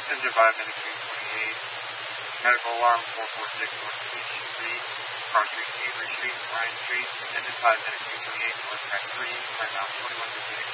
Passenger 5 Ministry 28, Medical Alarm 446 North Beach Street, Car Street, Avery Street, Ryan Street, Engine 5 Ministry 28, North Track 3, Time out 2158.